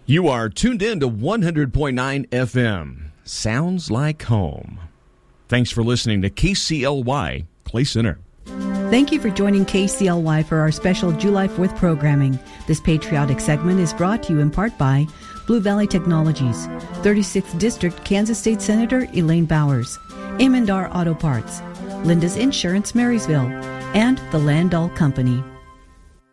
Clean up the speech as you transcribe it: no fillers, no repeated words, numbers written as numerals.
You are tuned in to 100.9 FM. Sounds like home. Thanks for listening to KCLY Clay Center. Thank you for joining KCLY for our special July 4th programming. This patriotic segment is brought to you in part by Blue Valley Technologies, 36th District Kansas State Senator Elaine Bowers, Amondar Auto Parts, Linda's Insurance Marysville, and the Landau Company.